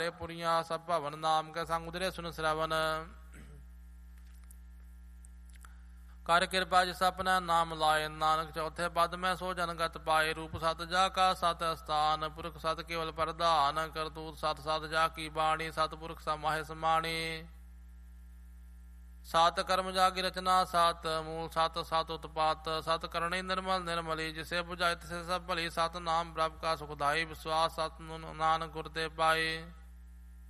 ਪੁਰੀਆਂ ਸਭ ਭਵਨ ਨਾਮ ਕੈ ਸੰਗ ਉਦਰੇ ਸੁਨ ਸ਼ਰਵਨ। ਕਰ ਕਿਰਪਾ ਜਿਸ ਆਪਣਾ ਨਾਮ ਲਾਏ ਨਾਨਕ ਚੌਥੇ ਪਦ ਮੈਂ ਸੋ ਜਨਗਤ ਪਾਏ। ਰੂਪ ਸਤ ਜਾ ਕਾ ਸਤ ਅਸਥਾਨ ਪੁਰਖ ਸਤ ਕੇਵਲ ਪ੍ਰਧਾਨ। ਕਰਤੂਤ ਸਤ ਸਤ ਜਾ ਕੀ ਬਾਣੀ ਸਤ ਪੁਰਖ ਸਮਾਹਿ ਸਮਾਣੀ। ਸਤ ਕਰਮ ਜਾਗੀ ਰਚਨਾ ਸਤ ਮੂਲ ਸਤ ਸਤ ਉਤਪਾਤ। ਸਤ ਕਰਣੀ ਨਿਰਮਲ ਨਿਰਮਲੀ ਜਿਸੇ ਬੁਝਾਏ ਤਿਸੇ ਸਭ ਭਲੀ। ਸਤ ਨਾਮ ਪ੍ਰਭ ਕਾ ਸੁਖਦਾਈ ਵਿਸ਼ਵਾਸ ਸਤ ਨਾਨਕ ਗੁਰ ਤੇ ਪਾਏ।